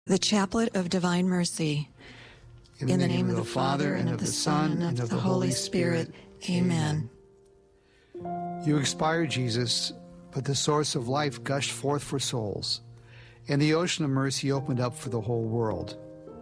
The Chaplet of Divine Mercy. In the name of the Father, and of the Son, and of the Holy Spirit. Amen. You expired, Jesus, but the source of life gushed forth for souls, and the ocean of mercy opened up for the whole world.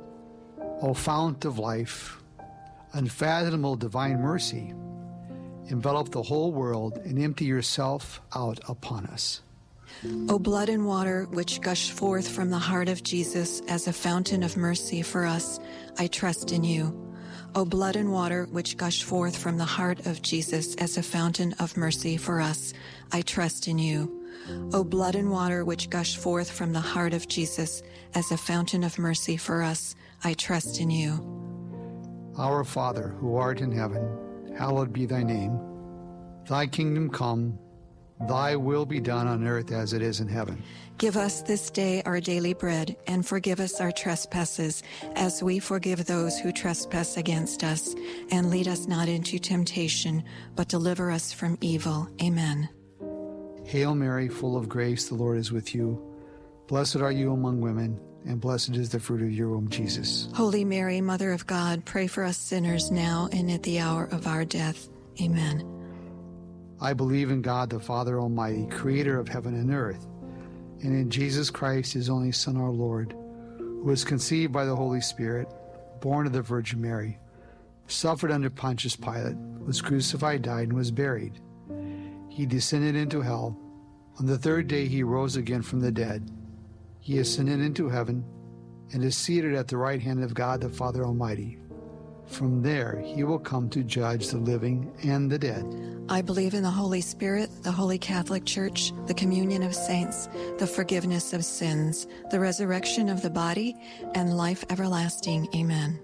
O fount of life, unfathomable divine mercy, envelop the whole world and empty yourself out upon us. O blood and water which gush forth from the heart of Jesus as a fountain of mercy for us, I trust in you. O blood and water which gush forth from the heart of Jesus as a fountain of mercy for us, I trust in you. O blood and water which gush forth from the heart of Jesus as a fountain of mercy for us, I trust in you. Our Father, who art in heaven, hallowed be thy name. Thy kingdom come, thy will be done on earth as it is in heaven. Give us this day our daily bread, and forgive us our trespasses, as we forgive those who trespass against us. And lead us not into temptation, but deliver us from evil. Amen. Hail Mary, full of grace, the Lord is with you. Blessed are you among women, and blessed is the fruit of your womb, Jesus. Holy Mary, Mother of God, pray for us sinners now and at the hour of our death. Amen. I believe in God, the Father Almighty, creator of heaven and earth, and in Jesus Christ, his only Son, our Lord, who was conceived by the Holy Spirit, born of the Virgin Mary, suffered under Pontius Pilate, was crucified, died, and was buried. He descended into hell. On the third day he rose again from the dead. He ascended into heaven and is seated at the right hand of God, the Father Almighty. From there he will come to judge the living and the dead. I believe in the Holy Spirit, the Holy Catholic Church, the communion of saints, the forgiveness of sins, the resurrection of the body, and life everlasting. Amen.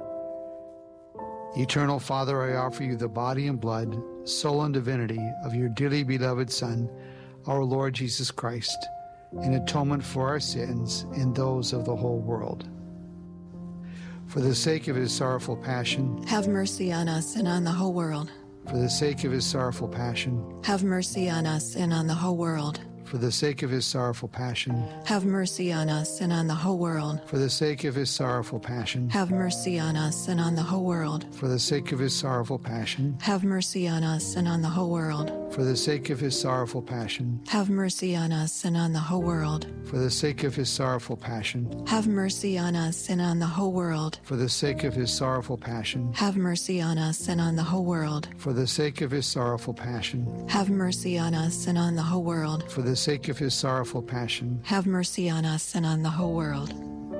Eternal Father, I offer you the body and blood, soul and divinity of your dearly beloved Son, our Lord Jesus Christ, in atonement for our sins and those of the whole world. For the sake of his sorrowful passion, have mercy on us and on the whole world. For the sake of his sorrowful passion, have mercy on us and on the whole world. For the sake of his sorrowful passion, have mercy on us and on the whole world. For the sake of his sorrowful passion, have mercy on us and on the whole world. For the sake of his sorrowful passion, have mercy on us and on the whole world. For the sake of his sorrowful passion, have mercy on us and on the whole world. For the sake of his sorrowful passion, have mercy on us and on the whole world. For the sake of his sorrowful passion, have mercy on us and on the whole world. For the sake of his sorrowful passion, have mercy on us and on the whole world. For the sake of his sorrowful passion, have mercy on us and on the whole world.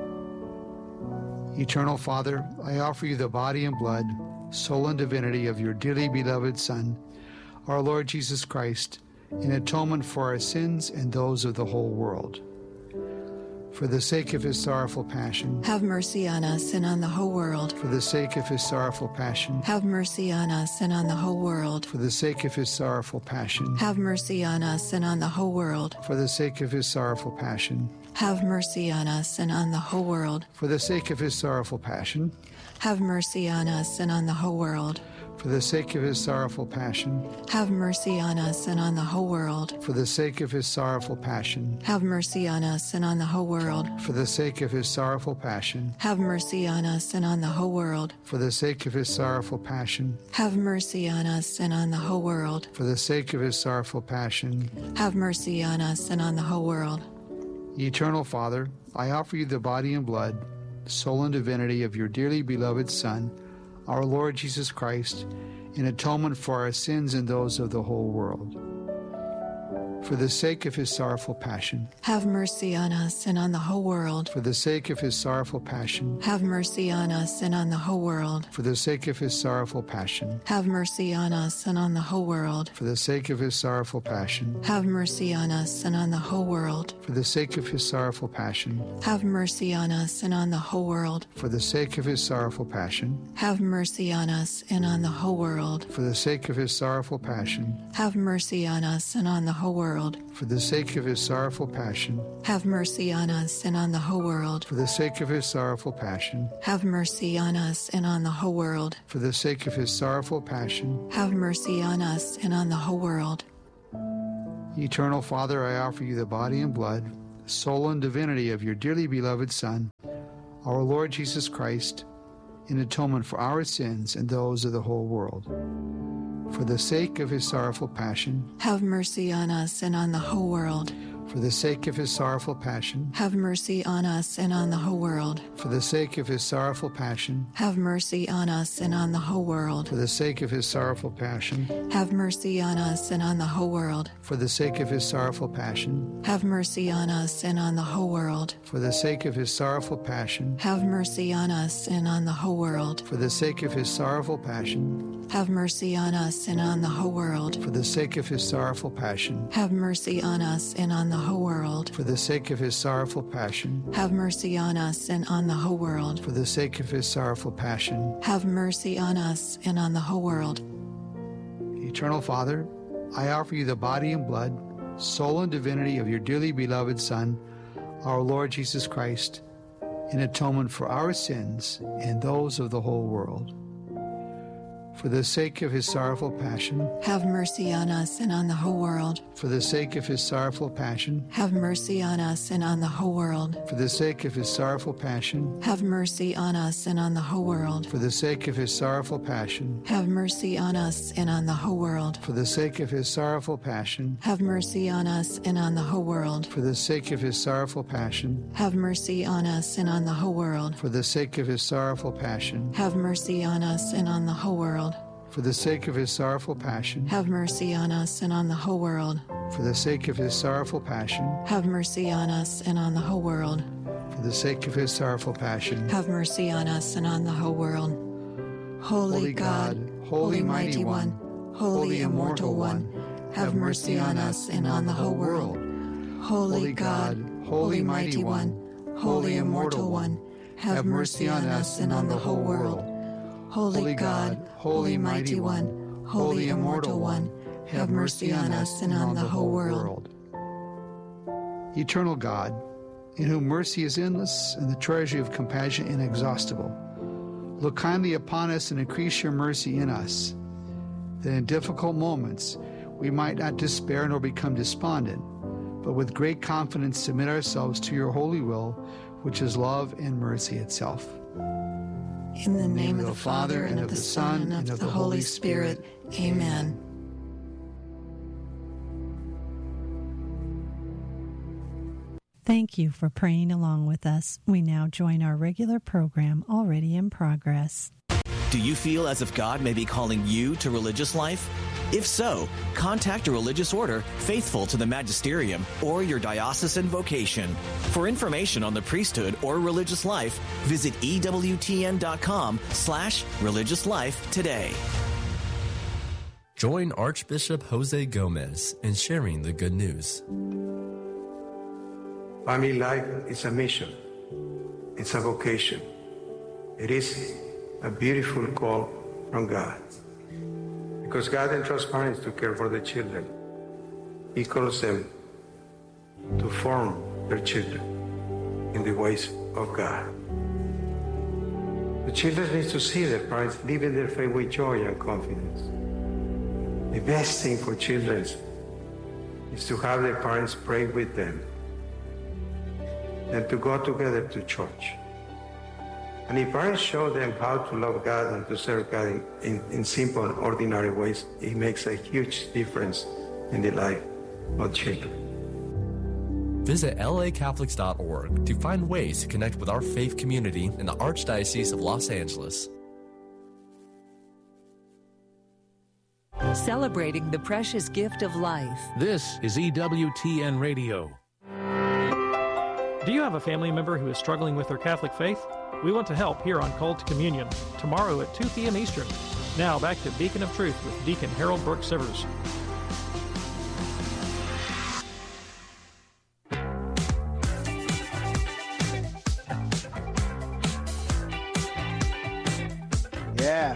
Eternal Father, I offer you the body and blood, soul and divinity of your dearly beloved Son, our Lord Jesus Christ, in atonement for our sins and those of the whole world. For the sake of his sorrowful passion, have mercy on us and on the whole world. For the sake of his sorrowful passion, have mercy on us and on the whole world. For the sake of his sorrowful passion, have mercy on us and on the whole world. For the sake of his sorrowful passion, have mercy on us and on the whole world. For the sake of his sorrowful passion, have mercy on us and on the whole world. For the sake of his sorrowful passion, have mercy on us and on the whole world. For the sake of his sorrowful passion, have mercy on us and on the whole world. For the sake of his sorrowful passion, have mercy on us and on the whole world. For the sake of his sorrowful passion, have mercy on us and on the whole world. For the sake of his sorrowful passion, have mercy on us and on the whole world. Eternal Father, I offer you the body and blood, soul and divinity of your dearly beloved Son, our Lord Jesus Christ, in atonement for our sins and those of the whole world. For the sake of his sorrowful passion, have mercy on us and on the whole world. For the sake of his sorrowful passion, have mercy on us and on the whole world. For the sake of his sorrowful passion, have mercy on us and on the whole world. For the sake of his sorrowful passion, have mercy on us and on the whole world. For the sake of his sorrowful passion, have mercy on us and on the whole world. For the sake of his sorrowful passion, have mercy on us and on the whole world. For the sake of his sorrowful passion, have mercy on us and on the whole world. For the sake of his sorrowful passion, have mercy on us and on the whole world. For the sake of his sorrowful passion, have mercy on us and on the whole world. For the sake of his sorrowful passion, have mercy on us and on the whole world. Eternal Father, I offer you the body and blood, soul, and divinity of your dearly beloved Son, our Lord Jesus Christ, in atonement for our sins and those of the whole world. For the sake of his sorrowful passion, have mercy on us and on the whole world. for the sake of his sorrowful passion, Have mercy on us and on the whole world. for the sake of his sorrowful passion, Have mercy on us and on the whole world. for the sake of his sorrowful passion, Have mercy on us and on the whole world. for the sake of his sorrowful passion, Have mercy on us and on the whole world. for the sake of his sorrowful passion, Have mercy on us and on the whole world. for the sake of his sorrowful passion, Have mercy on us and on the whole world. for the sake of his sorrowful passion, Have mercy on us and on the whole world. for the sake of his sorrowful passion, Have mercy on us and on the whole world. for the sake of his sorrowful passion. Have mercy on us and on the whole world. Eternal Father, I offer you the body and blood, soul and divinity of your dearly beloved Son, our Lord Jesus Christ, in atonement for our sins and those of the whole world. For the sake of his sorrowful passion, Have mercy on us and on the whole world. for the sake of his sorrowful passion, Have mercy on us and on the whole world. for the sake of his sorrowful passion, Have mercy on us and on the whole world. for the sake of his sorrowful passion, Have mercy on us and on the whole world. for the sake of his sorrowful passion, Have mercy on us and on the whole world. for the sake of his sorrowful passion, Have mercy on us and on the whole world. for the sake of his sorrowful passion, Have mercy on us and on the whole world. for the sake of his sorrowful passion, Have mercy on us and on the whole world. for the sake of his sorrowful passion, Have mercy on us and on the whole world. for the sake of his sorrowful passion. Have mercy on us and on the whole world. Holy God, Holy Mighty One, Holy Immortal One, have mercy on us and on the whole world. Holy God, Holy Mighty One, Holy Immortal One, have mercy on us and on the whole world. Holy God, Holy Mighty One, Holy Immortal One, have mercy on us and on the whole world. Eternal God, in whom mercy is endless and the treasury of compassion inexhaustible, look kindly upon us and increase your mercy in us, that in difficult moments we might not despair nor become despondent, but with great confidence submit ourselves to your holy will, which is love and mercy itself. In the name of the Father, and of the Son, and of the Holy Spirit. Amen. Thank you for praying along with us. We now join our regular program already in progress. Do you feel as if God may be calling you to religious life? If so, contact a religious order faithful to the magisterium or your diocesan vocation. For information on the priesthood or religious life, visit EWTN.com/religious life today. Join Archbishop Jose Gomez in sharing the good news. Family life is a mission. It's a vocation. It is a beautiful call from God. Because God entrusts parents to care for the children. He calls them to form their children in the ways of God. The children need to see their parents living their faith with joy and confidence. The best thing for children is to have their parents pray with them and to go together to church. And if parents show them how to love God and to serve God in simple and ordinary ways, it makes a huge difference in the life of children. Visit lacatholics.org to find ways to connect with our faith community in the Archdiocese of Los Angeles. Celebrating the precious gift of life. This is EWTN Radio. Do you have a family member who is struggling with their Catholic faith? We want to help here on Call to Communion, tomorrow at 2 p.m. Eastern. Now back to Beacon of Truth with Deacon Harold Brooks Sivers. Yeah.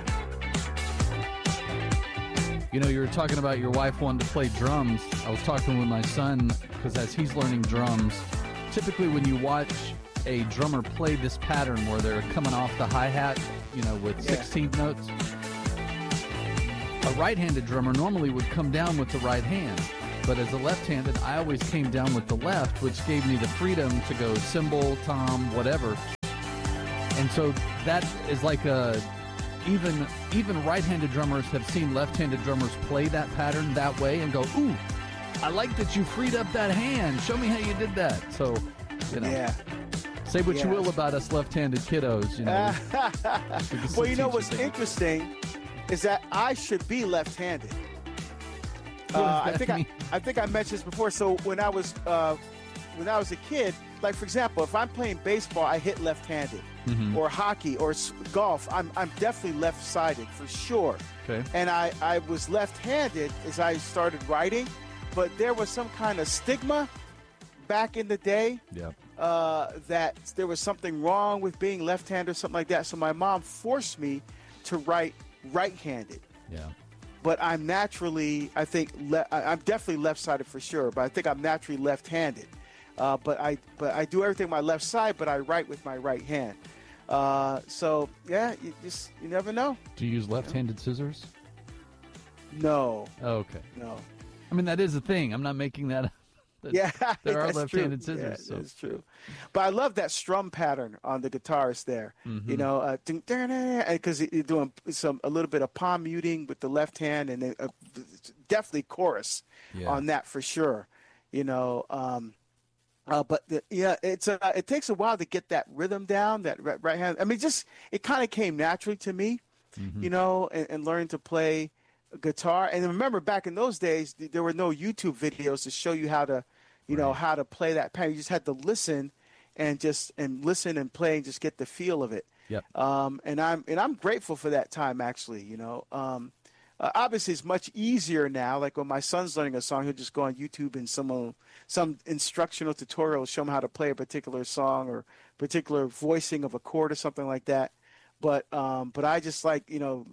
You know, you were talking about your wife wanting to play drums. I was talking with my son because as he's learning drums, typically when you watch a drummer play this pattern where they're coming off the hi-hat, you know, with 16th notes, a right-handed drummer normally would come down with the right hand. But as a left-handed, I always came down with the left, which gave me the freedom to go cymbal, tom, whatever. And so that is like even right-handed drummers have seen left-handed drummers play that pattern that way and go, ooh, I like that you freed up that hand. Show me how you did that. So, Yeah. Say what you will about us left-handed kiddos, Well, you know what's interesting is that I should be left-handed. I think I mentioned this before. So when I was a kid, like for example, if I'm playing baseball, I hit left-handed, or hockey or golf. I'm definitely left-sided for sure. Okay. And I was left-handed as I started writing, but there was some kind of stigma back in the day. Yeah. That there was something wrong with being left-handed or something like that. So my mom forced me to write right-handed. Yeah. But I'm naturally, I think, I'm definitely left-sided for sure. But I think I'm naturally left-handed. But I do everything with my left side, but I write with my right hand. So yeah, you never know. Do you use left-handed scissors? No. Oh, okay. No. I mean, that is a thing. I'm not making that up. Yeah, there are that's left-handed true. scissors. Yeah, so. that's true. But I love that strum pattern on the guitars there. Because you're doing a little bit of palm muting with the left hand, and then, definitely chorus on that for sure. But it takes a while to get that rhythm down, that right hand. I mean, it kind of came naturally to me, and learning to play guitar. And remember, back in those days, there were no YouTube videos to show you how to, how to play that pattern. You just had to listen and listen and play and just get the feel of it. Yep. And I'm grateful for that time, actually. Obviously, it's much easier now. Like when my son's learning a song, he'll just go on YouTube and some instructional tutorial will show him how to play a particular song or particular voicing of a chord or something like that. But I just like,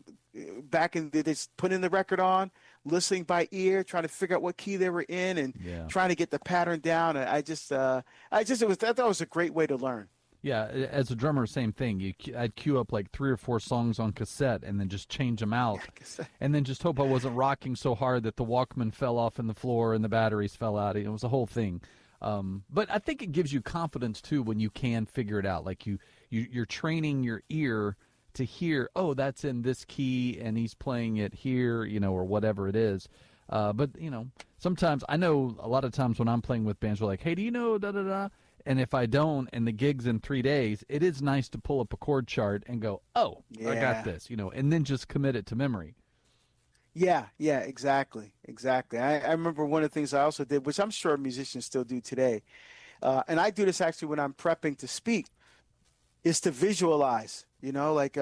back in the day, just putting the record on, listening by ear, trying to figure out what key they were in, and trying to get the pattern down. And I thought it was a great way to learn. Yeah, as a drummer, same thing. I'd queue up like 3 or 4 songs on cassette and then just change them out, and then just hope I wasn't rocking so hard that the Walkman fell off in the floor and the batteries fell out. It was a whole thing. But I think it gives you confidence too when you can figure it out. Like you're training your ear to hear, oh, that's in this key and he's playing it here, or whatever it is. But sometimes I know a lot of times when I'm playing with bands, we're like, hey, do you know da da da? And if I don't, and the gig's in 3 days, it is nice to pull up a chord chart and go, oh, I got this, and then just commit it to memory. Yeah, exactly. I remember one of the things I also did, which I'm sure musicians still do today, and I do this actually when I'm prepping to speak, is to visualize. You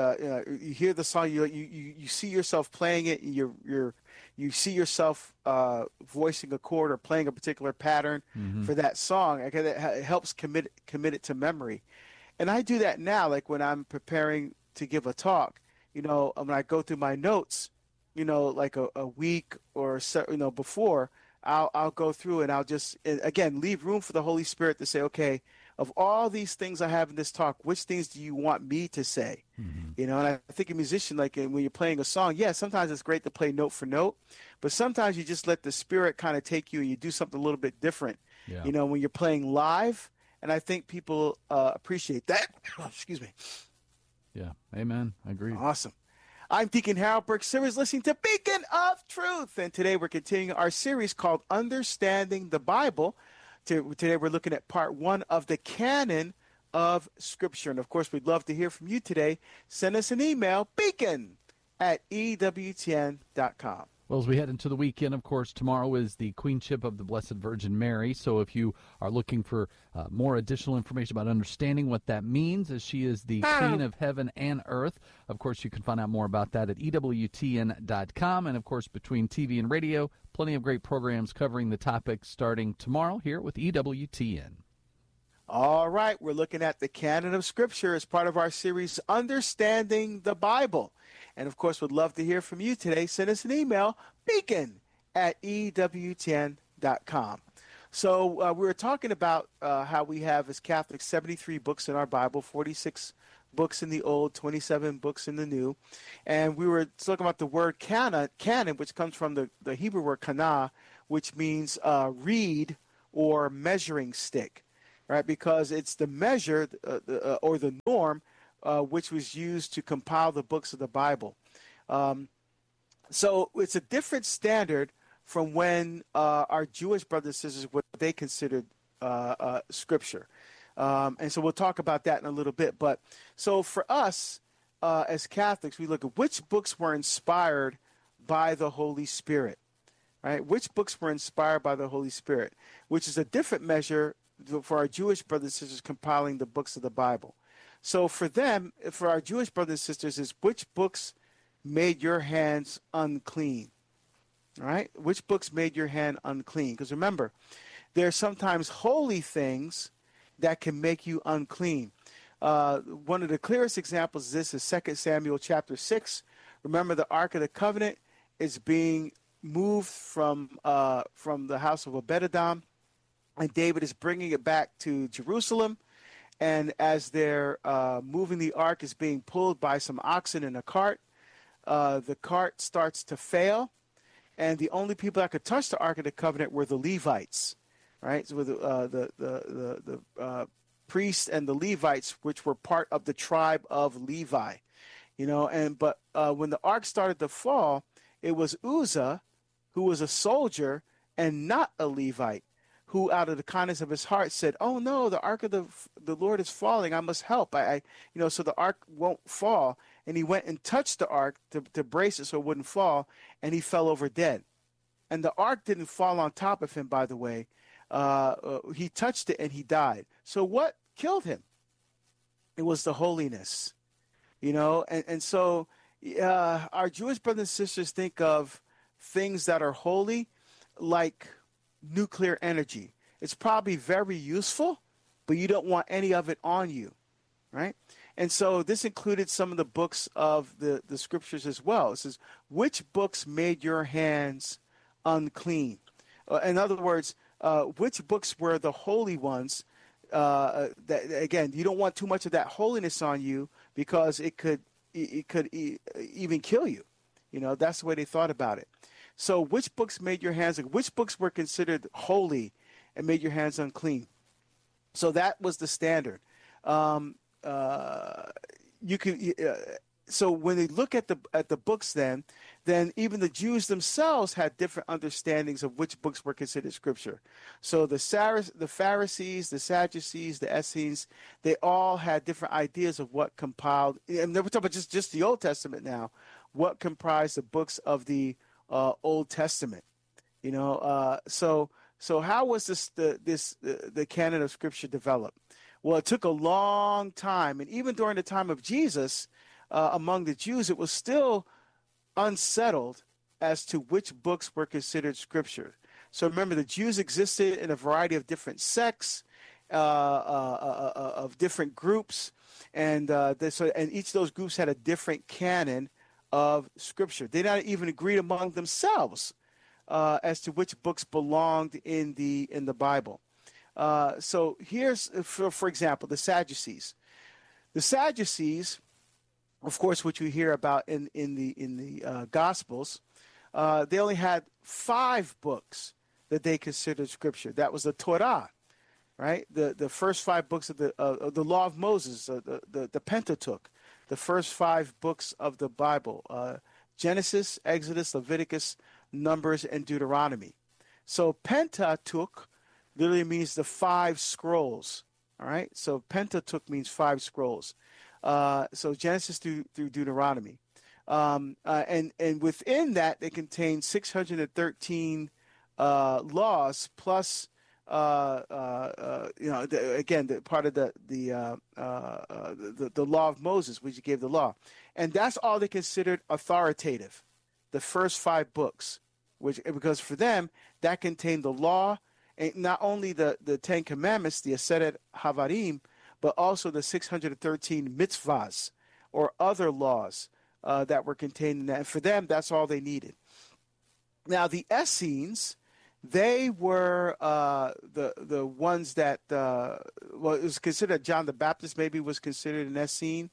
hear the song, you see yourself playing it, you see yourself voicing a chord or playing a particular pattern for that song. It helps commit it to memory. And I do that now, like when I'm preparing to give a talk, when I go through my notes, like a week or so, before, I'll go through and I'll just, again, leave room for the Holy Spirit to say, okay, of all these things I have in this talk, which things do you want me to say? And I think a musician, like when you're playing a song, sometimes it's great to play note for note, but sometimes you just let the Spirit kind of take you and you do something a little bit different, when you're playing live. And I think people appreciate that. Excuse me. Yeah. Amen. I agree. Awesome. I'm Deacon Harold Burke Sivers, listening to Beacon of Truth. And today we're continuing our series called Understanding the Bible. Today we're looking at part 1 of the canon of Scripture. And, of course, we'd love to hear from you today. Send us an email, beacon@ewtn.com. Well, as we head into the weekend, of course, tomorrow is the Queenship of the Blessed Virgin Mary. So if you are looking for more additional information about understanding what that means, as she is the Queen of Heaven and Earth, of course, you can find out more about that at EWTN.com. And, of course, between TV and radio, plenty of great programs covering the topic starting tomorrow here with EWTN. All right, we're looking at the canon of Scripture as part of our series, Understanding the Bible. And, of course, would love to hear from you today. Send us an email, beacon@ewtn.com. So we were talking about how we have, as Catholics, 73 books in our Bible, 46 books in the Old, 27 books in the New. And we were talking about the word canon, which comes from the Hebrew word kana, which means reed or measuring stick, right? Because it's the measure or the norm which was used to compile the books of the Bible. So it's a different standard from when our Jewish brothers and sisters, what they considered Scripture. And so we'll talk about that in a little bit. But so for us as Catholics, we look at which books were inspired by the Holy Spirit, right? Which books were inspired by the Holy Spirit, which is a different measure for our Jewish brothers and sisters compiling the books of the Bible. So for them, for our Jewish brothers and sisters, is which books made your hands unclean, right? Which books made your hand unclean? Because remember, there are sometimes holy things that can make you unclean. One of the clearest examples of this is 2 Samuel chapter 6. Remember, the Ark of the Covenant is being moved from the house of Obed-Edom, and David is bringing it back to Jerusalem. And as they're moving, the ark is being pulled by some oxen in a cart. The cart starts to fail, and the only people that could touch the Ark of the Covenant were the Levites, right? So the priests and the Levites, which were part of the tribe of Levi, but when the Ark started to fall, it was Uzzah, who was a soldier and not a Levite, who out of the kindness of his heart said, "Oh no, the Ark of the Lord is falling. I must help. So the Ark won't fall." And he went and touched the Ark to brace it so it wouldn't fall, and he fell over dead. And the Ark didn't fall on top of him, by the way. He touched it and he died. So what killed him? It was the holiness, And so our Jewish brothers and sisters think of things that are holy like nuclear energy. It's probably very useful, but you don't want any of it on you, right? And so this included some of the books of the scriptures as well. It says, which books made your hands unclean? In other words, which books were the holy ones? That, again, you don't want too much of that holiness on you because it could even kill you. That's the way they thought about it. So which books made your hands, which books were considered holy and made your hands unclean? So that was the standard. So when they look at the books then even the Jews themselves had different understandings of which books were considered scripture. So the Pharisees, the Sadducees, the Essenes, they all had different ideas of what compiled, and we're talking about just the Old Testament now, what comprised the books of the Old Testament. So how was the canon of scripture developed? Well, it took a long time, and even during the time of Jesus, among the Jews, it was still unsettled as to which books were considered scripture. So remember, the Jews existed in a variety of different sects, of different groups, and each of those groups had a different canon of scripture. They not even agreed among themselves as to which books belonged in the Bible. So here's, for example, the Sadducees. The Sadducees, of course, which we hear about in the Gospels, they only had 5 books that they considered scripture. That was the Torah, right? The first 5 books of the Law of Moses, the Pentateuch, the first 5 books of the Bible: Genesis, Exodus, Leviticus, Numbers, and Deuteronomy. So Pentateuch literally means the 5 scrolls. All right, so Pentateuch means 5 scrolls. So Genesis through Deuteronomy, and within that they contain 613 laws plus again the part of the law of Moses, which he gave the law, and that's all they considered authoritative. The first 5 books, because for them that contained the law, and not only the 10 Commandments, the Aseret Havarim, but also the 613 mitzvahs or other laws that were contained in that. And for them, that's all they needed. Now, the Essenes, they were the ones that, it was considered, John the Baptist maybe was considered an Essene.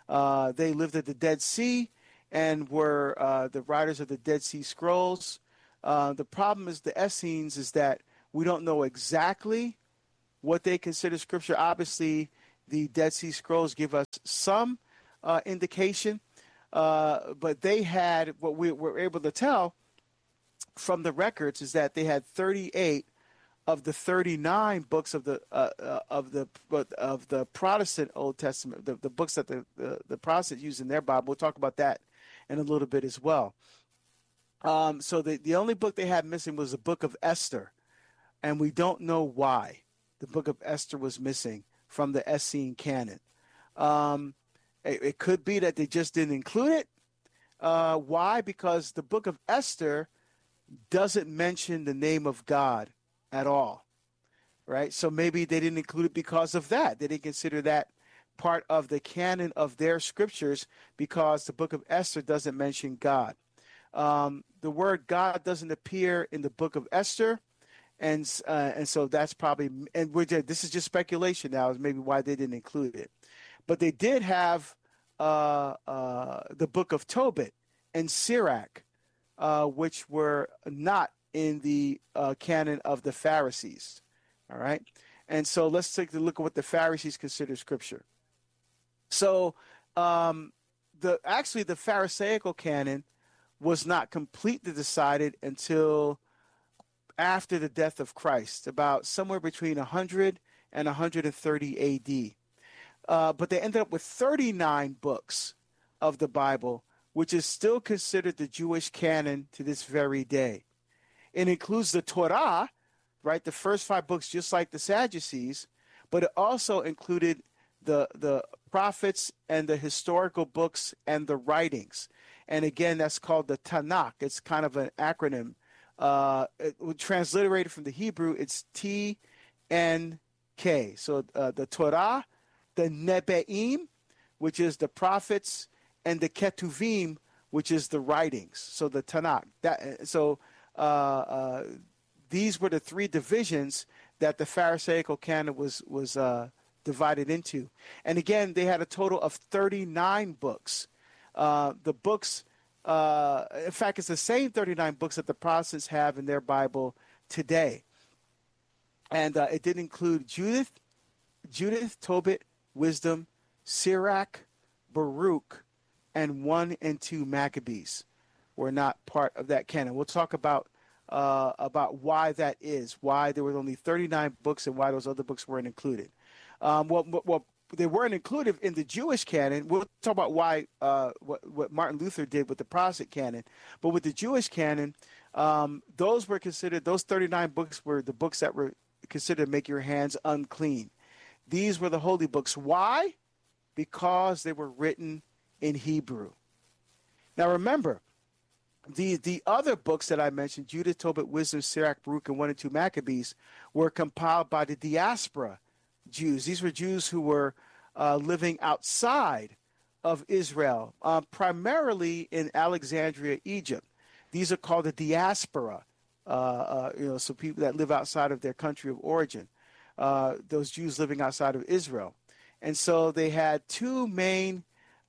They lived at the Dead Sea and were the writers of the Dead Sea Scrolls. The problem is the Essenes is that we don't know exactly what they consider scripture. Obviously, the Dead Sea Scrolls give us some indication, but they had, what we were able to tell from the records is that they had 38 of the 39 books of the Protestant Old Testament, the books that the Protestants use in their Bible. We'll talk about that in a little bit as well. So the only book they had missing was the book of Esther, and we don't know why the book of Esther was missing from the Essene canon. It could be that they just didn't include it. Why? Because the book of Esther doesn't mention the name of God at all, right? So maybe they didn't include it because of that. They didn't consider that part of the canon of their scriptures because the book of Esther doesn't mention God. The word God doesn't appear in the book of Esther, and so that's probably, and this is just speculation now, is maybe why they didn't include it. But they did have the book of Tobit and Sirach, which were not in the canon of the Pharisees. All right, and so let's take a look at what the Pharisees consider scripture. So the Pharisaical canon was not completely decided until after the death of Christ, about somewhere between 100 and 130 A.D. But they ended up with 39 books of the Bible, which is still considered the Jewish canon to this very day. It includes the Torah, right, the first 5 books, just like the Sadducees, but it also included the prophets and the historical books and the writings. And again, that's called the Tanakh. It's kind of an acronym. Transliterated from the Hebrew, it's TNK. So the Torah, the Nebe'im, which is the prophets, and the Ketuvim, which is the writings. So the Tanakh. These were the 3 divisions that the Pharisaical canon was divided into. And again, they had a total of 39 books. The books, in fact, it's the same 39 books that the Protestants have in their Bible today. And it did include Judith, Tobit, Wisdom, Sirach, Baruch, and 1 and 2 Maccabees were not part of that canon. We'll talk about why that is, why there were only 39 books and why those other books weren't included. Well, they weren't included in the Jewish canon. We'll talk about why what Martin Luther did with the Protestant canon. But with the Jewish canon, those 39 books were the books that were considered to make your hands unclean. These were the holy books. Why? Because they were written in Hebrew. Now remember, the other books that I mentioned, Judith, Tobit, Wisdom, Sirach, Baruch, and 1 and 2 Maccabees, were compiled by the diaspora Jews. These were Jews who were living outside of Israel, primarily in Alexandria, Egypt. These are called the diaspora, so people that live outside of their country of origin, those Jews living outside of Israel. And so they had 2 main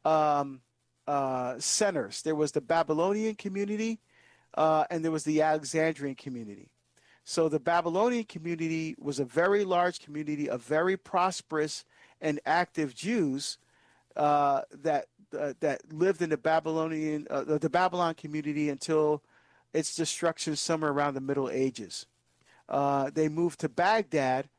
centers. There was the Babylonian community and there was the Alexandrian community. So the Babylonian community was a very large community of very prosperous and active Jews that lived in the Babylon community until its destruction somewhere around the Middle Ages. They moved to Baghdad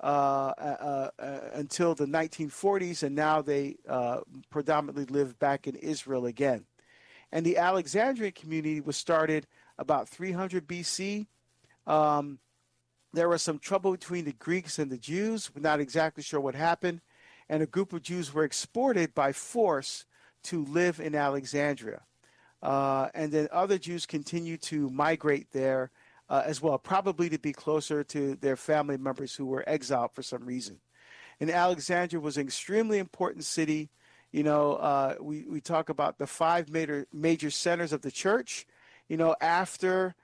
until the 1940s, and now they predominantly live back in Israel again. And the Alexandrian community was started about 300 BC. There was some trouble between the Greeks and the Jews. We're not exactly sure what happened. And a group of Jews were exported by force to live in Alexandria. And then other Jews continued to migrate there as well, probably to be closer to their family members who were exiled for some reason. And Alexandria was an extremely important city. We talk about the 5 major centers of the church. After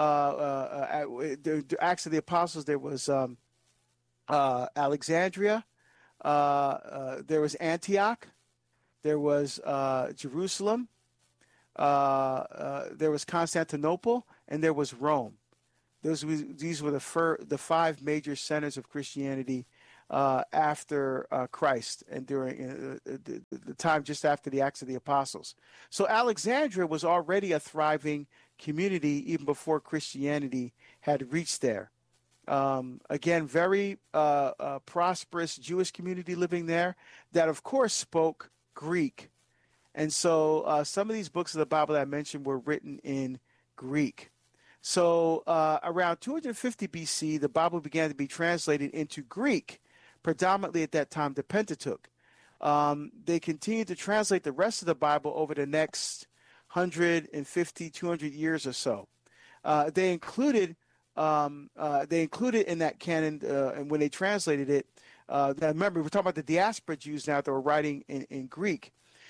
the Acts of the Apostles, there was Alexandria, there was Antioch, there was Jerusalem, there was Constantinople, and there was Rome. These were the five major centers of Christianity after Christ and during the time just after the Acts of the Apostles. So Alexandria was already a thriving community even before Christianity had reached there. Again, very prosperous Jewish community living there that, of course, spoke Greek. And so some of these books of the Bible that I mentioned were written in Greek. So around 250 BC, the Bible began to be translated into Greek, predominantly at that time the Pentateuch. They continued to translate the rest of the Bible over the next 150, 200 years or so. They included in that canon, and when they translated it, remember, we're talking about the diaspora Jews now that were writing in Greek.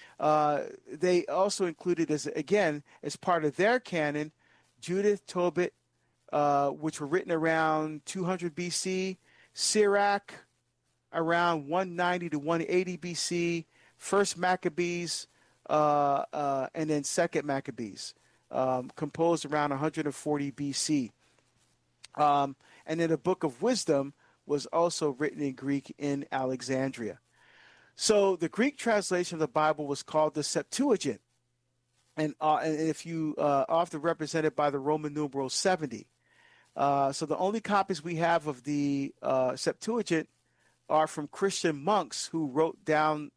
They also included, as part of their canon, Judith, Tobit, which were written around 200 BC, Sirach around 190 to 180 BC, First Maccabees, and then Second Maccabees, composed around 140 BC. And then the Book of Wisdom was also written in Greek in Alexandria. So the Greek translation of the Bible was called the Septuagint, and if you often represented by the Roman numeral 70. So the only copies we have of the Septuagint are from Christian monks who wrote down,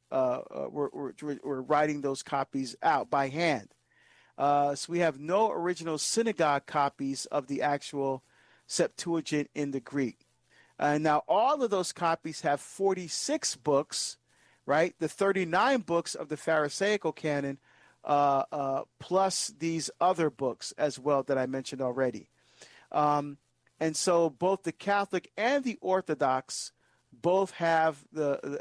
were writing those copies out by hand. So we have no original synagogue copies of the actual Septuagint in the Greek. Now, all of those copies have 46 books, right? The 39 books of the Pharisaical canon, plus these other books as well that I mentioned already. And so both the Catholic and the Orthodox both have the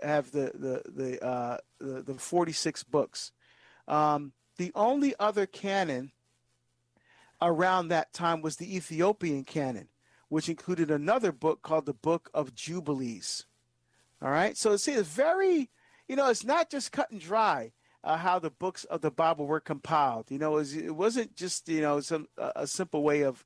46 books. The only other canon around that time was the Ethiopian canon, which included another book called the Book of Jubilees. All right, so see, it's very, it's not just cut and dry how the books of the Bible were compiled. It wasn't just a simple way of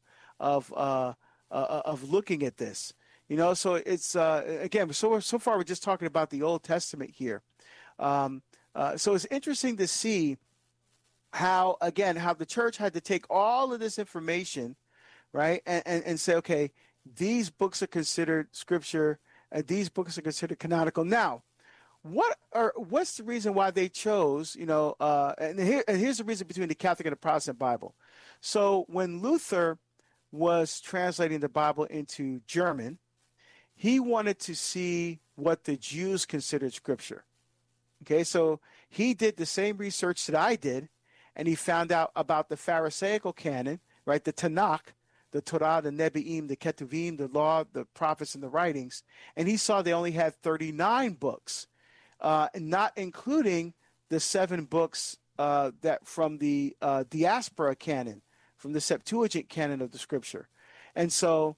looking at this. So it's again, so far we're just talking about the Old Testament here. So it's interesting to see how the church had to take all of this information, right, and say, okay, these books are considered scripture, and these books are considered canonical. Now, what's the reason why they chose, and here's the reason between the Catholic and the Protestant Bible. So when Luther was translating the Bible into German, he wanted to see what the Jews considered scripture. Okay, so he did the same research that I did, and he found out about the Pharisaical canon, right, the Tanakh, the Torah, the Nebi'im, the Ketuvim, the Law, the Prophets, and the Writings, and he saw they only had 39 books, not including the 7 books that from the diaspora canon, from the Septuagint canon of the Scripture, and so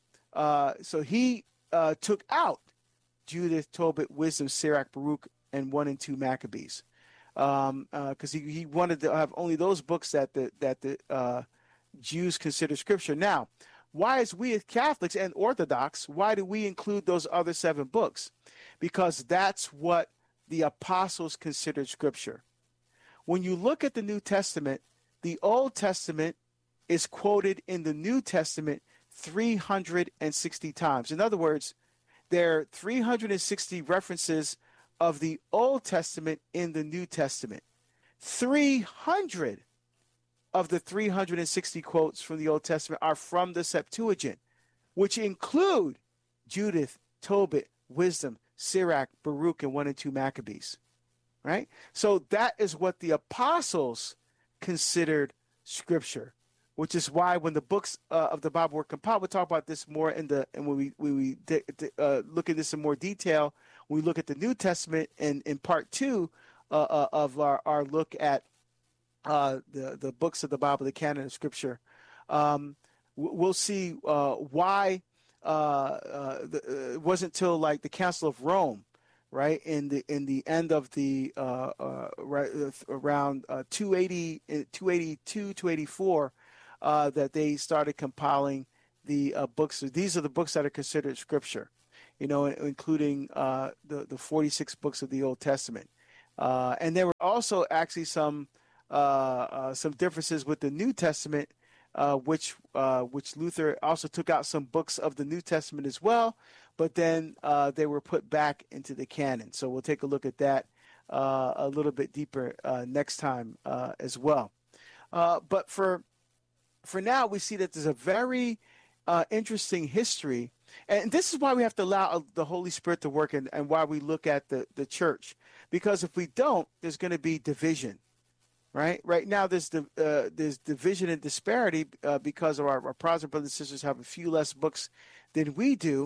he took out Judith, Tobit, Wisdom, Sirach, Baruch, and 1 and 2 Maccabees, because he wanted to have only those books that the Jews consider scripture. Now, why is we as Catholics and Orthodox, why do we include those other 7 books? Because that's what the apostles considered scripture. When you look at the New Testament, the Old Testament is quoted in the New Testament 360 times. In other words, there are 360 references of the Old Testament in the New Testament. 300 of the 360 quotes from the Old Testament are from the Septuagint, which include Judith, Tobit, Wisdom, Sirach, Baruch, and 1 and 2 Maccabees. Right? So that is what the apostles considered scripture, which is why when the books of the Bible were compiled, we'll talk about this more when we look at this in more detail. When we look at the New Testament in part 2 of our look at the books of the Bible, the canon of Scripture, we'll see why it wasn't until like the Council of Rome, right, in the end of the right around 282, 284, that they started compiling the books. These are the books that are considered scripture, including the 46 books of the Old Testament. And there were also actually some differences with the New Testament, which Luther also took out some books of the New Testament as well, but then they were put back into the canon. So we'll take a look at that a little bit deeper next time as well. But for now, we see that there's a very interesting history, and this is why we have to allow the Holy Spirit to work, and why we look at the church, because if we don't, there's going to be division. Right now, there's division and disparity because of our Protestant brothers and sisters have a few less books than we do,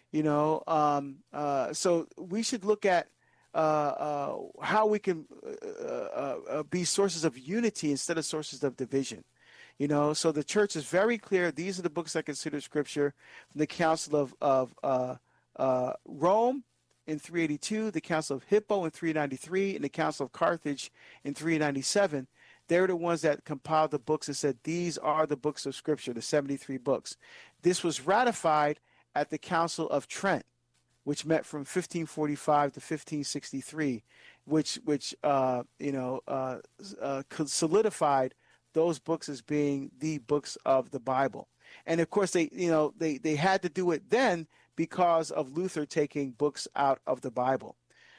so we should look at how we can be sources of unity instead of sources of division. So the church is very clear. These are the books I consider scripture. From the Council of Rome in 382, the Council of Hippo in 393, and the Council of Carthage in 397. They're the ones that compiled the books and said, these are the books of scripture, the 73 books. This was ratified at the Council of Trent, which met from 1545 to 1563, which solidified those books as being the books of the Bible. And of course, they had to do it then because of Luther taking books out of the Bible.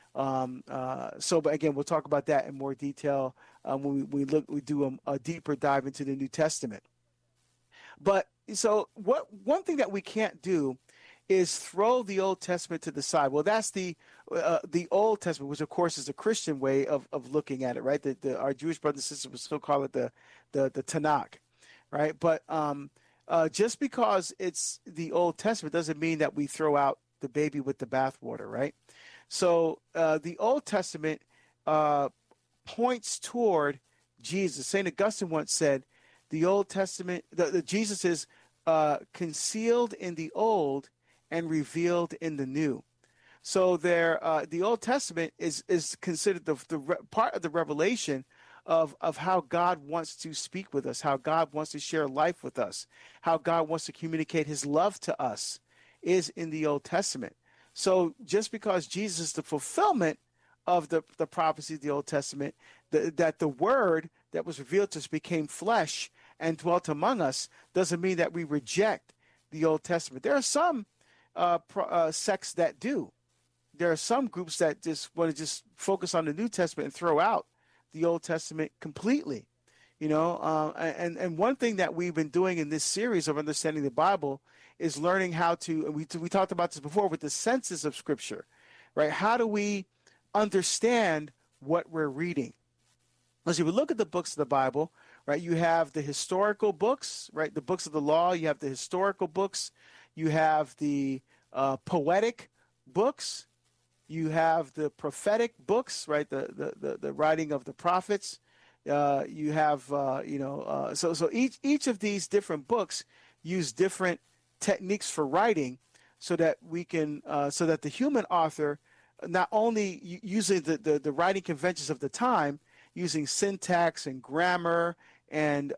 But again, we'll talk about that in more detail when we do a deeper dive into the New Testament. But so one thing that we can't do is throw the Old Testament to the side. Well, that's the Old Testament, which of course is a Christian way of looking at it, right? Our Jewish brothers and sisters would still call it the Tanakh, right? But just because it's the Old Testament doesn't mean that we throw out the baby with the bathwater, right? So the Old Testament points toward Jesus. St. Augustine once said, the Old Testament, Jesus is concealed in the Old and revealed in the New. So the Old Testament is considered the part of the revelation of how God wants to speak with us, how God wants to share life with us, how God wants to communicate his love to us is in the Old Testament. So just because Jesus is the fulfillment of the prophecy of the Old Testament, that the word that was revealed to us became flesh and dwelt among us, doesn't mean that we reject the Old Testament. There are some sects that do. There are some groups that just want to just focus on the New Testament and throw out the Old Testament completely. And one thing that we've been doing in this series of understanding the Bible is learning how to, and we talked about this before with the senses of Scripture, right? How do we understand what we're reading? As you look at the books of the Bible, right, you have the historical books, right, the books of the law, you have the historical books, you have the poetic books, you have the prophetic books, right, the writing of the prophets. You have, so each of these different books use different techniques for writing so that we can, so that the human author, not only using the writing conventions of the time, using syntax and grammar and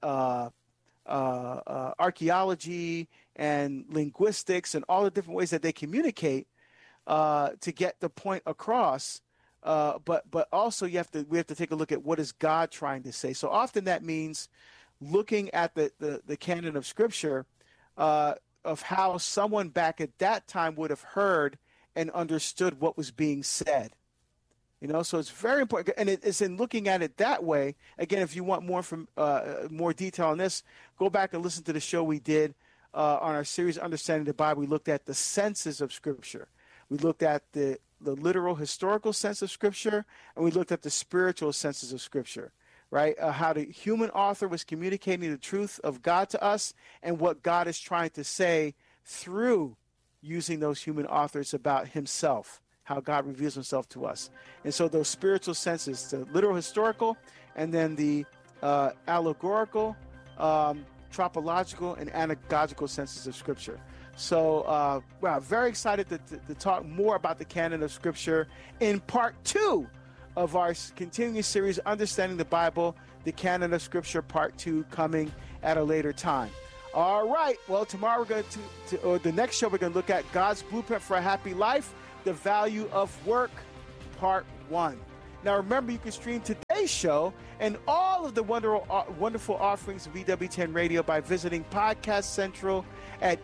archaeology and linguistics and all the different ways that they communicate to get the point across. But also we have to take a look at what is God trying to say. So often that means looking at the canon of Scripture of how someone back at that time would have heard and understood what was being said. So it's very important, and it's in looking at it that way. Again, if you want more detail on this, go back and listen to the show we did on our series Understanding the Bible. We looked at the senses of Scripture. We looked at the literal historical sense of Scripture, and we looked at the spiritual senses of Scripture, right? How the human author was communicating the truth of God to us and what God is trying to say through using those human authors about himself, how God reveals himself to us. And so those spiritual senses, the literal historical, and then the allegorical, tropological, and anagogical senses of Scripture. So we're very excited to talk more about the canon of Scripture in part 2 of our continuing series, Understanding the Bible, the canon of Scripture, part 2, coming at a later time. All right. Well, tomorrow we're going or the next show, we're going to look at God's blueprint for a happy life, the value of work, part 1. Now, remember, you can stream today's show and all of the wonderful offerings of EWTN Radio by visiting Podcast Central at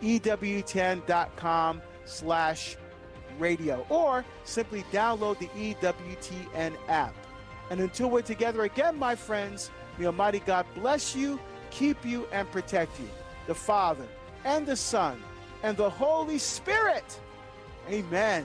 EWTN.com/radio, or simply download the EWTN app. And until we're together again, my friends, may Almighty God bless you, keep you, and protect you. The Father, and the Son, and the Holy Spirit. Amen.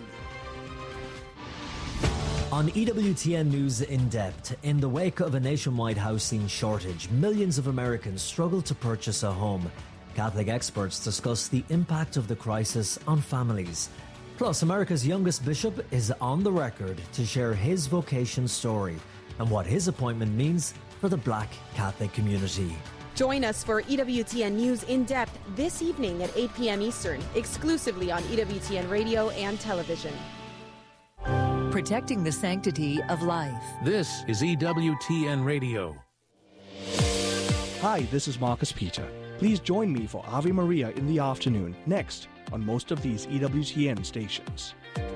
On EWTN News In Depth, in the wake of a nationwide housing shortage, millions of Americans struggle to purchase a home. Catholic experts discuss the impact of the crisis on families. Plus, America's youngest bishop is on the record to share his vocation story and what his appointment means for the Black Catholic community. Join us for EWTN News In Depth this evening at 8 p.m. Eastern, exclusively on EWTN Radio and television. Protecting the sanctity of life. This is EWTN Radio. Hi, this is Marcus Peter. Please join me for Ave Maria in the afternoon, next on most of these EWTN stations.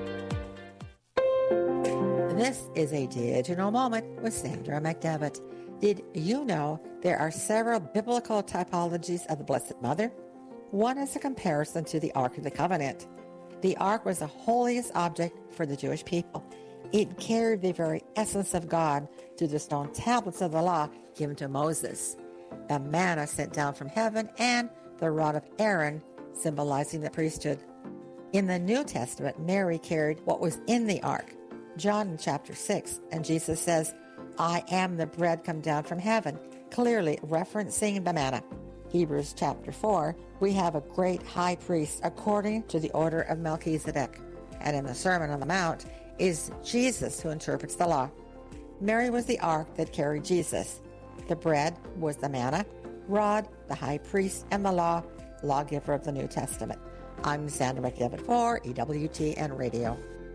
This is a digital moment with Sandra McDevitt. Did you know there are several biblical typologies of the Blessed Mother? One is a comparison to the Ark of the Covenant. The Ark was the holiest object for the Jewish people. It carried the very essence of God through the stone tablets of the law given to Moses, the manna sent down from heaven, and the rod of Aaron, symbolizing the priesthood. In the New Testament, Mary carried what was in the Ark. John chapter 6, and Jesus says, I am the bread come down from heaven, clearly referencing the manna. Hebrews chapter 4, we have a great high priest according to the order of Melchizedek. And in the Sermon on the Mount is Jesus who interprets the law. Mary was the ark that carried Jesus. The bread was the manna, rod, the high priest, and the law, lawgiver of the New Testament. I'm Sandra McDevitt for EWTN Radio.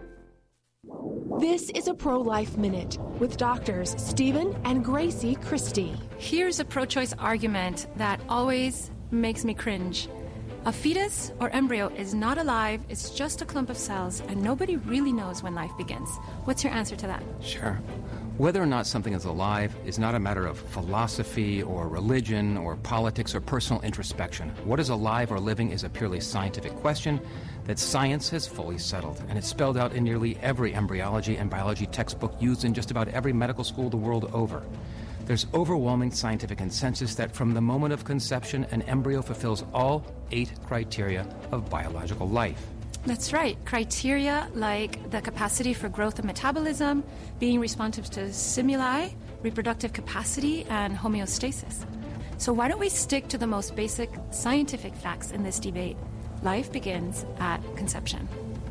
This is a Pro-Life Minute with doctors Stephen and Gracie Christie. Here's a pro-choice argument that always makes me cringe. A fetus or embryo is not alive, it's just a clump of cells, and nobody really knows when life begins. What's your answer to that? Sure. Whether or not something is alive is not a matter of philosophy or religion or politics or personal introspection. What is alive or living is a purely scientific question that science has fully settled, and it's spelled out in nearly every embryology and biology textbook used in just about every medical school the world over. There's overwhelming scientific consensus that from the moment of conception, an embryo fulfills all 8 criteria of biological life. That's right. Criteria like the capacity for growth and metabolism, being responsive to stimuli, reproductive capacity, and homeostasis. So why don't we stick to the most basic scientific facts in this debate? Life begins at conception.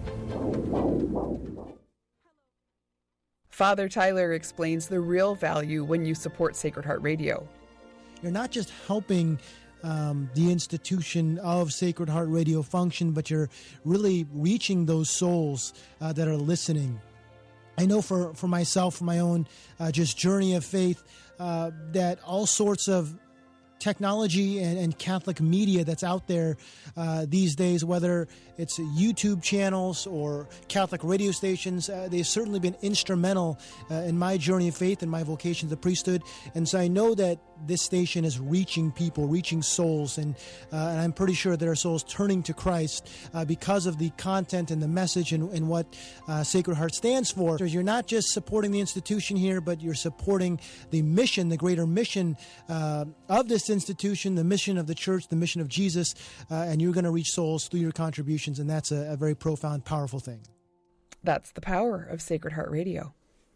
Father Tyler explains the real value when you support Sacred Heart Radio. You're not just helping the institution of Sacred Heart Radio function, but you're really reaching those souls that are listening. I know for myself, for my own just journey of faith, that all sorts of technology and Catholic media that's out there these days, whether it's YouTube channels or Catholic radio stations, they've certainly been instrumental in my journey of faith and my vocation to the priesthood. And so I know that this station is reaching people, reaching souls, and I'm pretty sure there are souls turning to Christ because of the content and the message and what Sacred Heart stands for. So you're not just supporting the institution here, but you're supporting the mission, the greater mission of this institution, the mission of the church, the mission of Jesus, and you're going to reach souls through your contributions, and that's a very profound, powerful thing. That's the power of Sacred Heart Radio.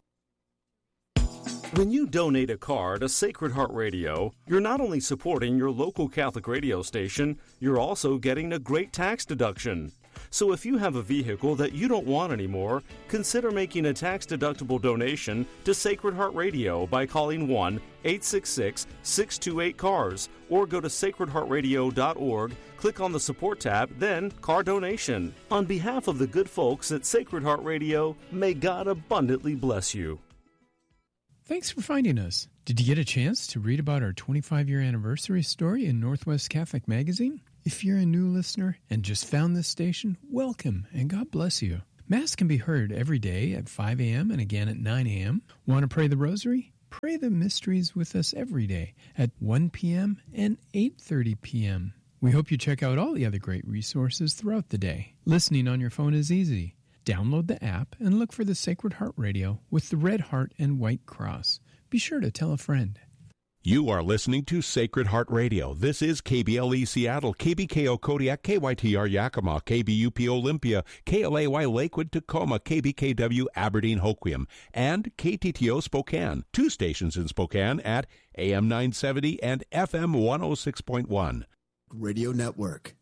When you donate a car to Sacred Heart Radio, you're not only supporting your local Catholic radio station, you're also getting a great tax deduction. So if you have a vehicle that you don't want anymore, consider making a tax-deductible donation to Sacred Heart Radio by calling 1-866-628-CARS or go to sacredheartradio.org, click on the support tab, then car donation. On behalf of the good folks at Sacred Heart Radio, may God abundantly bless you. Thanks for finding us. Did you get a chance to read about our 25-year anniversary story in Northwest Catholic Magazine? If you're a new listener and just found this station, welcome and God bless you. Mass can be heard every day at 5 a.m. and again at 9 a.m. Want to pray the rosary? Pray the mysteries with us every day at 1 p.m. and 8:30 p.m. We hope you check out all the other great resources throughout the day. Listening on your phone is easy. Download the app and look for the Sacred Heart Radio with the red heart and white cross. Be sure to tell a friend. You are listening to Sacred Heart Radio. This is KBLE Seattle, KBKO Kodiak, KYTR Yakima, KBUP Olympia, KLAY Lakewood, Tacoma, KBKW Aberdeen Hoquiam, and KTTO Spokane. 2 stations in Spokane at AM 970 and FM 106.1. Radio Network.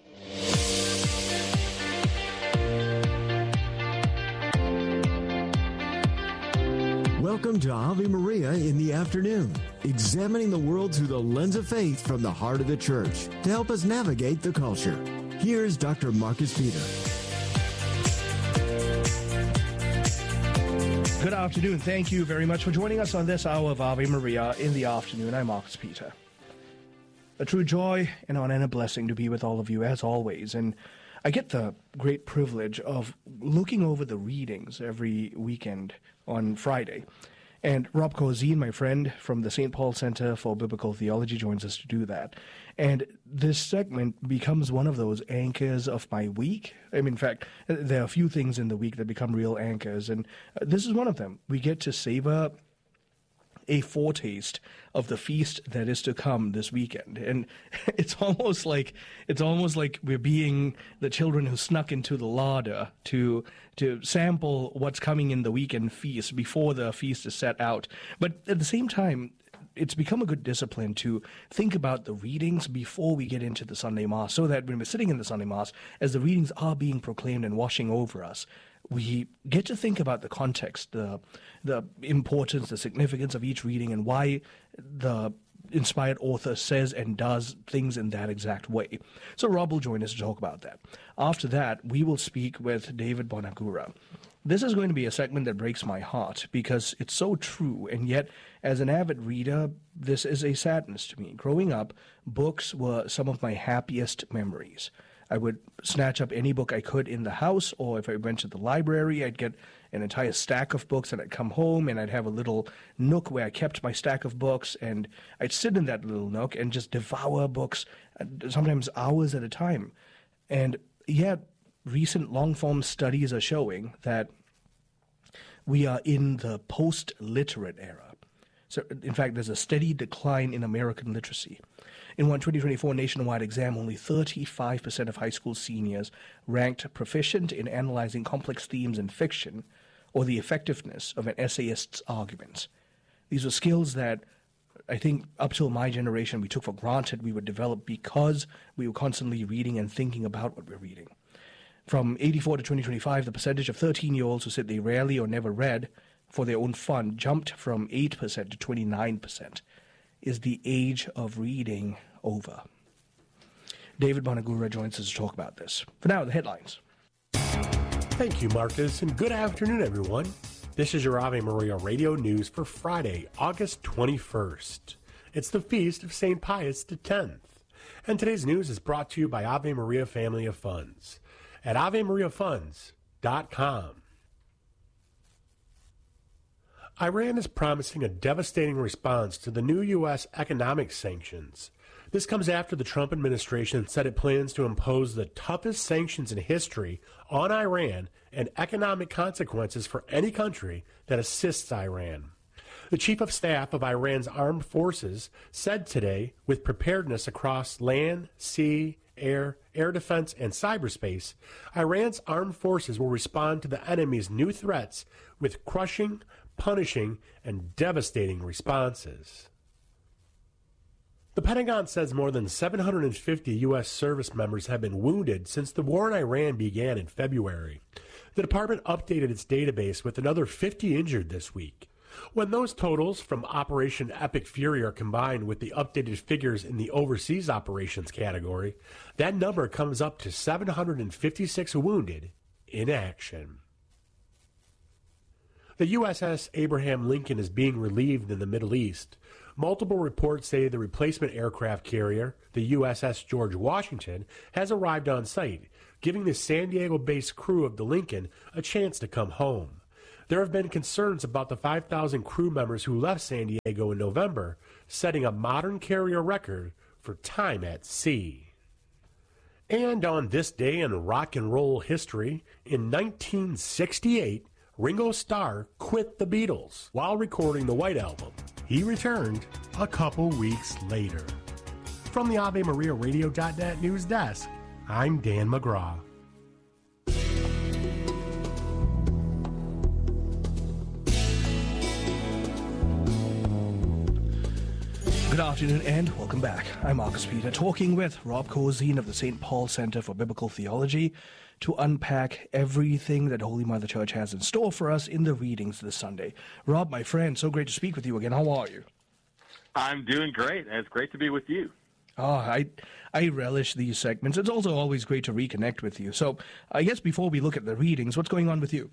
Welcome to Ave Maria in the afternoon, examining the world through the lens of faith from the heart of the church to help us navigate the culture. Here's Dr. Marcus Peter. Good afternoon. Thank you very much for joining us on this hour of Ave Maria in the afternoon. I'm Marcus Peter. A true joy and honor and a blessing to be with all of you as always. And I get the great privilege of looking over the readings every weekend on Friday. And Rob Corzine, my friend from the St. Paul Center for Biblical Theology, joins us to do that. And this segment becomes one of those anchors of my week. I mean, in fact, there are a few things in the week that become real anchors, and this is one of them. We get to savor a foretaste of the feast that is to come this weekend. And it's almost like we're being the children who snuck into the larder to sample what's coming in the weekend feast before the feast is set out. But at the same time, it's become a good discipline to think about the readings before we get into the Sunday Mass, so that when we're sitting in the Sunday Mass, as the readings are being proclaimed and washing over us, we get to think about the context, the importance, the significance of each reading, and why the inspired author says and does things in that exact way. So Rob will join us to talk about that. After that, we will speak with David Bonagura. This is going to be a segment that breaks my heart because it's so true, and yet, as an avid reader, this is a sadness to me. Growing up, books were some of my happiest memories. I would snatch up any book I could in the house, or if I went to the library, I'd get an entire stack of books, and I'd come home, and I'd have a little nook where I kept my stack of books, and I'd sit in that little nook and just devour books, sometimes hours at a time. And yet, recent long-form studies are showing that we are in the post-literate era. So, in fact, there's a steady decline in American literacy. In one 2024 nationwide exam, only 35% of high school seniors ranked proficient in analyzing complex themes in fiction or the effectiveness of an essayist's arguments. These were skills that I think up till my generation we took for granted we would develop because we were constantly reading and thinking about what we're reading. From 84 to 2025, the percentage of 13-year-olds who said they rarely or never read for their own fun jumped from 8% to 29%. Is the age of reading over? David Bonagura joins us to talk about this. For now, the headlines. Thank you, Marcus, and good afternoon, everyone. This is your Ave Maria Radio News for Friday, August 21st. It's the feast of St. Pius X. And today's news is brought to you by Ave Maria Family of Funds at AveMariaFunds.com. Iran is promising a devastating response to the new U.S. economic sanctions. This comes after the Trump administration said it plans to impose the toughest sanctions in history on Iran and economic consequences for any country that assists Iran. The chief of staff of Iran's armed forces said today, with preparedness across land, sea, air defense, and cyberspace, Iran's armed forces will respond to the enemy's new threats with crushing, punishing, and devastating responses. The Pentagon says more than 750 U.S. service members have been wounded since the war in Iran began in February. The department updated its database with another 50 injured this week. When those totals from Operation Epic Fury are combined with the updated figures in the overseas operations category, that number comes up to 756 wounded in action. The USS Abraham Lincoln is being relieved in the Middle East. Multiple reports say the replacement aircraft carrier, the USS George Washington, has arrived on site, giving the San Diego-based crew of the Lincoln a chance to come home. There have been concerns about the 5,000 crew members who left San Diego in November, setting a modern carrier record for time at sea. And on this day in rock and roll history, in 1968, Ringo Starr quit the Beatles while recording the White Album. He returned a couple weeks later. From the AveMariaRadio.net news desk, I'm Dan McGraw. Good afternoon and welcome back. I'm Marcus Peter, talking with Rob Cozine of the St. Paul Center for Biblical Theology to unpack everything that Holy Mother Church has in store for us in the readings this Sunday. Rob, my friend, so great to speak with you again. How are you? I'm doing great. It's great to be with you. Oh, I relish these segments. It's also always great to reconnect with you. So I guess before we look at the readings, what's going on with you?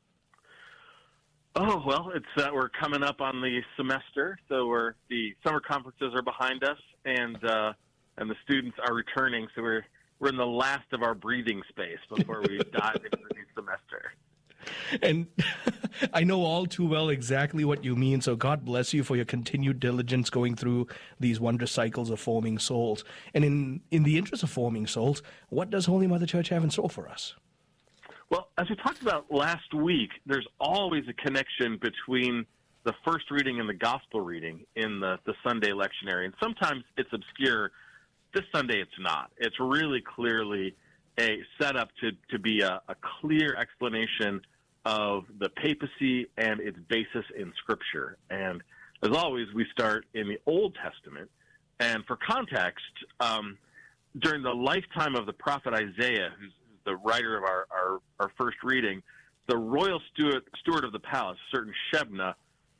Oh, well, it's we're coming up on the semester, so the summer conferences are behind us, and the students are returning, so we're in the last of our breathing space before we dive into the new semester. And I know all too well exactly what you mean, so God bless you for your continued diligence going through these wondrous cycles of forming souls. And in the interest of forming souls, what does Holy Mother Church have in store for us? Well, as we talked about last week, there's always a connection between the first reading and the gospel reading in the Sunday lectionary. And sometimes it's obscure. This Sunday it's not. It's really clearly a setup to be a clear explanation of the papacy and its basis in Scripture. And as always, we start in the Old Testament. And for context, during the lifetime of the prophet Isaiah, who's the writer of our first reading, the royal steward of the palace, certain Shebna,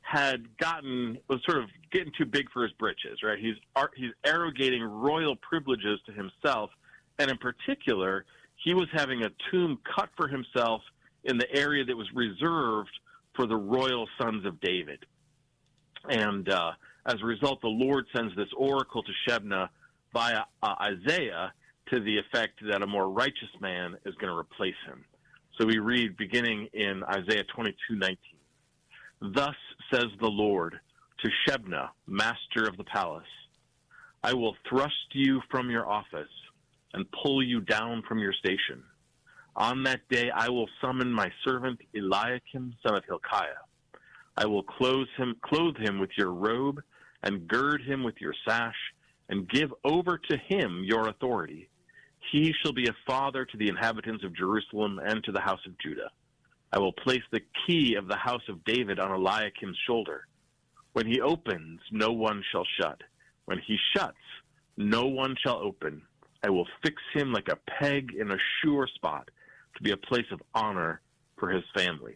was sort of getting too big for his britches, right? He's arrogating royal privileges to himself, and in particular, he was having a tomb cut for himself in the area that was reserved for the royal sons of David. And as a result, the Lord sends this oracle to Shebna via Isaiah to the effect that a more righteous man is going to replace him. So we read beginning in Isaiah 22:19. Thus says the Lord to Shebna, master of the palace, I will thrust you from your office and pull you down from your station. On that day I will summon my servant Eliakim, son of Hilkiah. I will clothe him with your robe and gird him with your sash and give over to him your authority. He shall be a father to the inhabitants of Jerusalem and to the house of Judah. I will place the key of the house of David on Eliakim's shoulder. When he opens, no one shall shut. When he shuts, no one shall open. I will fix him like a peg in a sure spot to be a place of honor for his family.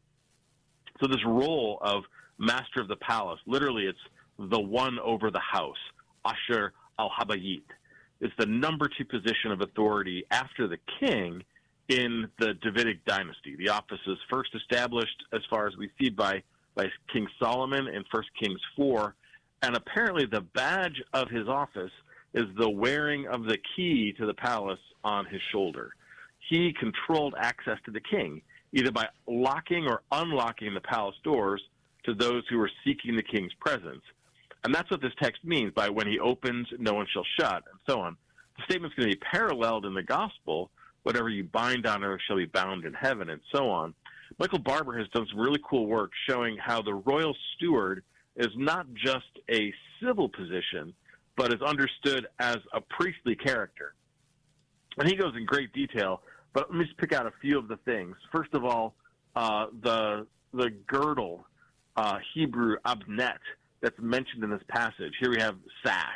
So this role of master of the palace, literally it's the one over the house, Asher al-Habayit. It's the number 2 position of authority after the king in the Davidic dynasty. The office is first established, as far as we see, by King Solomon in 1 Kings 4, and apparently the badge of his office is the wearing of the key to the palace on his shoulder. He controlled access to the king, either by locking or unlocking the palace doors to those who were seeking the king's presence. And that's what this text means by when he opens, no one shall shut, and so on. The statement's going to be paralleled in the gospel. Whatever you bind on earth shall be bound in heaven, and so on. Michael Barber has done some really cool work showing how the royal steward is not just a civil position, but is understood as a priestly character. And he goes in great detail, but let me just pick out a few of the things. First of all, the girdle, Hebrew abnet, that's mentioned in this passage. Here we have sash.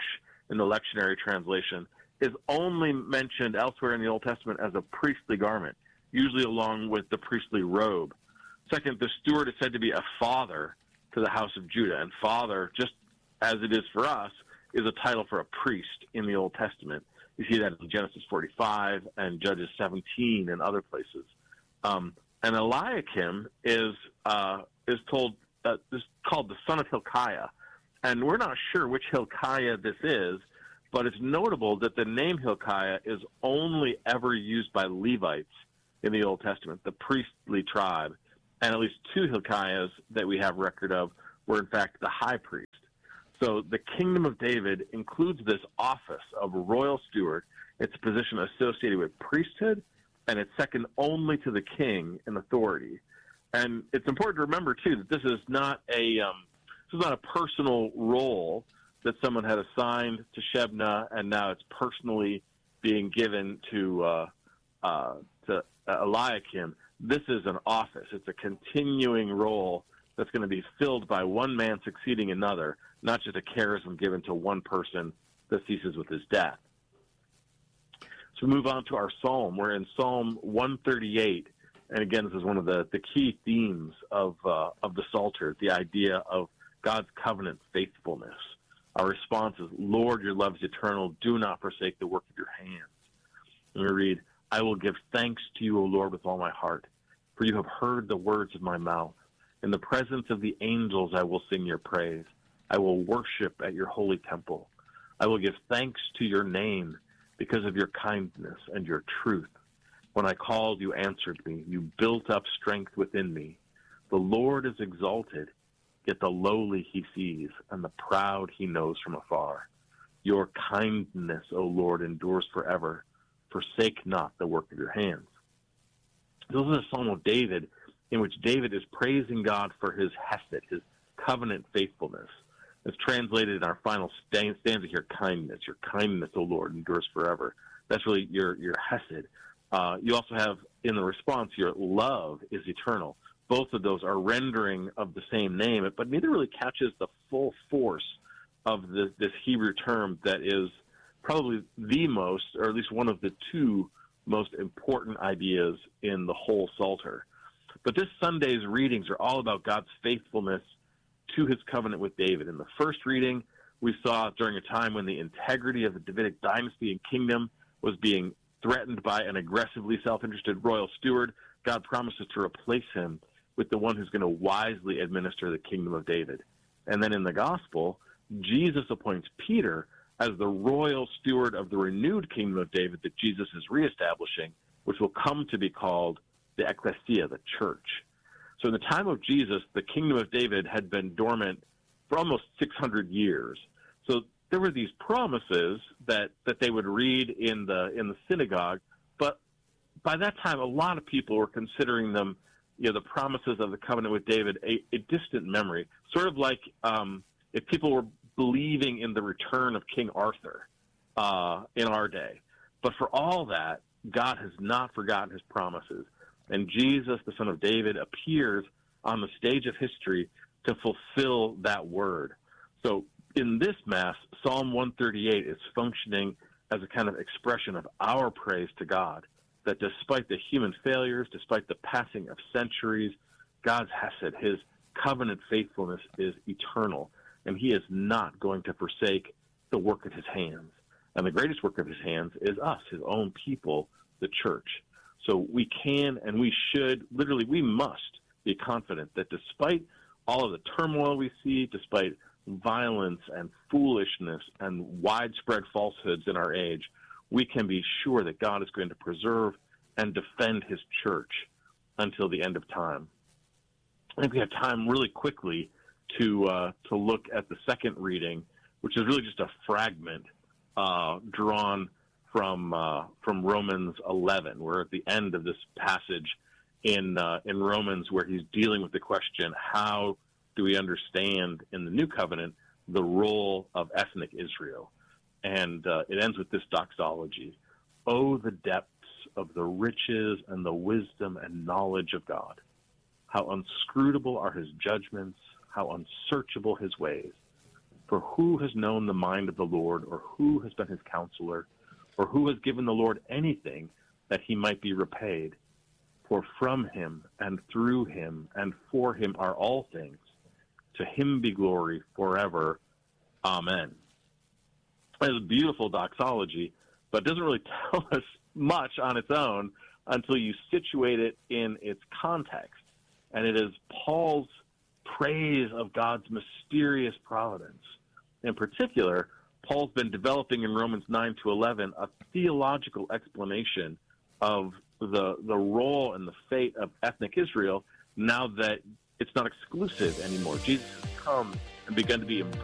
in the lectionary translation, is only mentioned elsewhere in the Old Testament as a priestly garment, usually along with the priestly robe. Second, the steward is said to be a father to the house of Judah, and father, just as it is for us, is a title for a priest in the Old Testament. You see that in Genesis 45 and Judges 17 and other places. And Eliakim is called the son of Hilkiah, and we're not sure which Hilkiah this is, but it's notable that the name Hilkiah is only ever used by Levites in the Old Testament, the priestly tribe, and at least two Hilkiahs that we have record of were in fact the high priest. So the kingdom of David includes this office of royal steward. It's a position associated with priesthood, and it's second only to the king in authority. And it's important to remember too that this is not a personal role that someone had assigned to Shebna, and now it's personally being given to Eliakim. This is an office. It's a continuing role that's going to be filled by one man succeeding another, not just a charism given to one person that ceases with his death. So we move on to our psalm. We're in Psalm 138, and again, this is one of the key themes of the Psalter, the idea of God's covenant faithfulness. Our response is, Lord, your love is eternal. Do not forsake the work of your hands. And we read, I will give thanks to you, O Lord, with all my heart, for you have heard the words of my mouth. In the presence of the angels I will sing your praise. I will worship at your holy temple. I will give thanks to your name because of your kindness and your truth. When I called, you answered me. You built up strength within me. The Lord is exalted, yet the lowly he sees, and the proud he knows from afar. Your kindness, O Lord, endures forever. Forsake not the work of your hands. This is a psalm of David in which David is praising God for his hesed, his covenant faithfulness. It's translated in our final stanza here, kindness. Your kindness, O Lord, endures forever. That's really your hesed. You also have, in the response, your love is eternal. Both of those are rendering of the same name, but neither really catches the full force of this Hebrew term that is probably the most, or at least one of the two most important ideas in the whole Psalter. But this Sunday's readings are all about God's faithfulness to his covenant with David. In the first reading, we saw during a time when the integrity of the Davidic dynasty and kingdom was being threatened by an aggressively self-interested royal steward, God promises to replace him with the one who's going to wisely administer the kingdom of David. And then in the gospel, Jesus appoints Peter as the royal steward of the renewed kingdom of David that Jesus is reestablishing, which will come to be called the ecclesia, the church. So in the time of Jesus, the kingdom of David had been dormant for almost 600 years. So there were these promises that they would read in the synagogue, but by that time, a lot of people were considering them, the promises of the covenant with David, a distant memory, sort of like if people were believing in the return of King Arthur in our day. But for all that, God has not forgotten his promises. And Jesus, the son of David, appears on the stage of history to fulfill that word. So in this Mass, Psalm 138 is functioning as a kind of expression of our praise to God, that despite the human failures, despite the passing of centuries, God's hesed, his covenant faithfulness is eternal, and he is not going to forsake the work of his hands. And the greatest work of his hands is us, his own people, the church. So we can and we should, literally we must be confident that despite all of the turmoil we see, despite violence and foolishness and widespread falsehoods in our age, we can be sure that God is going to preserve and defend his church until the end of time. I think we have time really quickly to look at the second reading, which is really just a fragment drawn from Romans 11. We're at the end of this passage in Romans where he's dealing with the question, how do we understand in the new covenant the role of ethnic Israel? And it ends with this doxology. Oh, the depths of the riches and the wisdom and knowledge of God. How inscrutable are his judgments, how unsearchable his ways. For who has known the mind of the Lord, or who has been his counselor, or who has given the Lord anything that he might be repaid? For from him and through him and for him are all things. To him be glory forever. Amen. It's a beautiful doxology, but it doesn't really tell us much on its own until you situate it in its context. And it is Paul's praise of God's mysterious providence. In particular, Paul's been developing in Romans 9 to 11 a theological explanation of the role and the fate of ethnic Israel now that it's not exclusive anymore. Jesus has come and begun to be embraced